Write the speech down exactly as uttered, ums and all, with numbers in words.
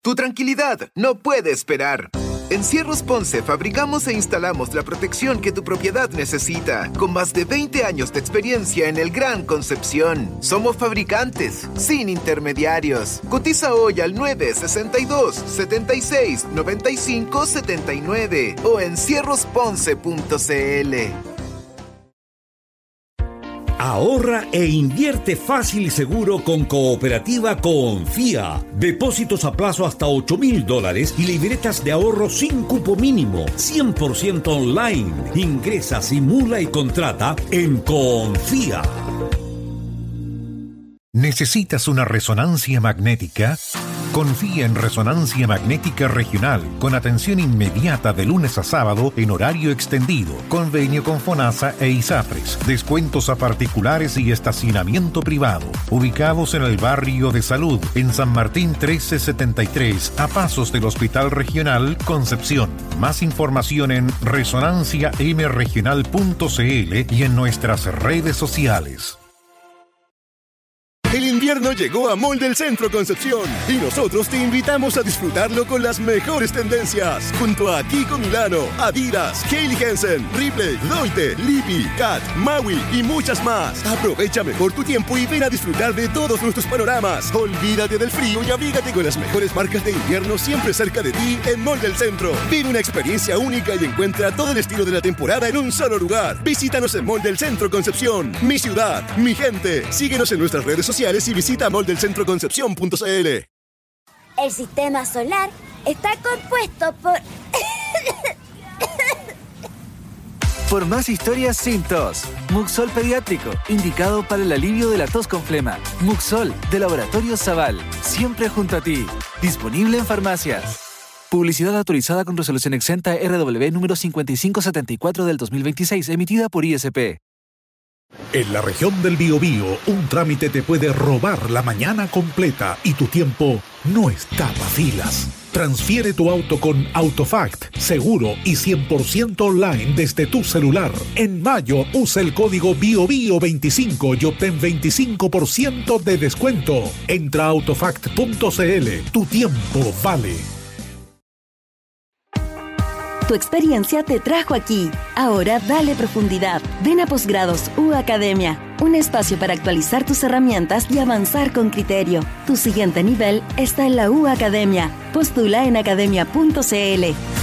Tu tranquilidad no puede esperar. En Cierros Ponce fabricamos e instalamos la protección que tu propiedad necesita, con más de veinte años de experiencia en el Gran Concepción. Somos fabricantes, sin intermediarios. Cotiza hoy al nueve sesenta y dos, setenta y seis, noventa y cinco, setenta y nueve o en cierros ponce punto cl. Ahorra e invierte fácil y seguro con Cooperativa Confía. Depósitos a plazo hasta ocho mil dólares y libretas de ahorro sin cupo mínimo. cien por ciento online. Ingresa, simula y contrata en Confía. ¿Necesitas una resonancia magnética? Confía en Resonancia Magnética Regional, con atención inmediata de lunes a sábado en horario extendido, convenio con FONASA e ISAPRES, descuentos a particulares y estacionamiento privado, ubicados en el barrio de Salud, en San Martín trece setenta y tres, a pasos del Hospital Regional Concepción. Más información en resonancia m regional punto cl y en nuestras redes sociales. El invierno llegó a Mall del Centro Concepción y nosotros te invitamos a disfrutarlo con las mejores tendencias. Junto a Kiko Milano, Adidas, Hailey Hansen, Ripley, Doite, Lipi, Cat, Maui y muchas más. Aprovecha mejor tu tiempo y ven a disfrutar de todos nuestros panoramas. Olvídate del frío y abrígate con las mejores marcas de invierno siempre cerca de ti en Mall del Centro. Vive una experiencia única y encuentra todo el estilo de la temporada en un solo lugar. Visítanos en Mall del Centro Concepción. Mi ciudad, mi gente. Síguenos en nuestras redes sociales y visita mall del centro concepción punto cl. El sistema solar está compuesto por... Por más historias sin tos. Muxol Pediátrico, indicado para el alivio de la tos con flema. Muxol, de Laboratorio Zaval, siempre junto a ti. Disponible en farmacias. Publicidad autorizada con resolución exenta R W número cincuenta y cinco setenta y cuatro del dos mil veintiséis, emitida por I S P. En la región del Biobío, un trámite te puede robar la mañana completa y tu tiempo no está para filas. Transfiere tu auto con Autofact, seguro y cien por ciento online desde tu celular. En mayo, usa el código BIOBIO veinticinco y obtén veinticinco por ciento de descuento. Entra a autofact punto cl. Tu tiempo vale. Tu experiencia te trajo aquí. Ahora dale profundidad. Ven a Posgrados U Academia, un espacio para actualizar tus herramientas y avanzar con criterio. Tu siguiente nivel está en la U Academia. Postula en academia punto cl.